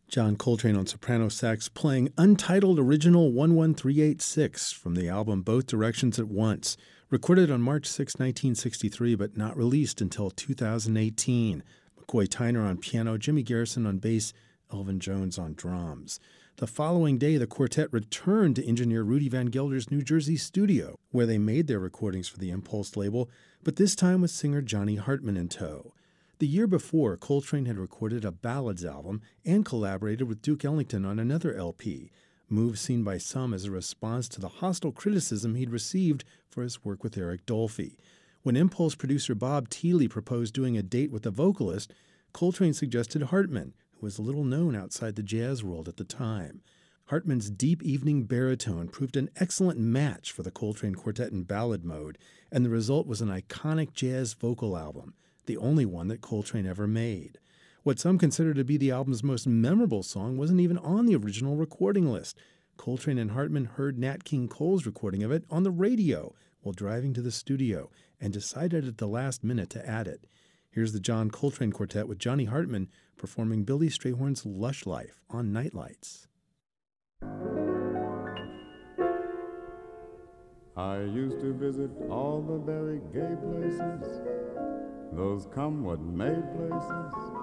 John Coltrane on soprano sax playing Untitled Original 11386 from the album Both Directions at Once, recorded on March 6, 1963, but not released until 2018. McCoy Tyner on piano, Jimmy Garrison on bass, Elvin Jones on drums. The following day, the quartet returned to engineer Rudy Van Gelder's New Jersey studio, where they made their recordings for the Impulse label, but this time with singer Johnny Hartman in tow. The year before, Coltrane had recorded a ballads album and collaborated with Duke Ellington on another LP, move seen by some as a response to the hostile criticism he'd received for his work with Eric Dolphy. When Impulse producer Bob Thiele proposed doing a date with the vocalist, Coltrane suggested Hartman, who was little known outside the jazz world at the time. Hartman's deep evening baritone proved an excellent match for the Coltrane Quartet in ballad mode, and the result was an iconic jazz vocal album, the only one that Coltrane ever made. What some consider to be the album's most memorable song wasn't even on the original recording list. Coltrane and Hartman heard Nat King Cole's recording of it on the radio while driving to the studio and decided at the last minute to add it. Here's the John Coltrane Quartet with Johnny Hartman performing Billy Strayhorn's Lush Life on Nightlights. I used to visit all the very gay places, those come what may places.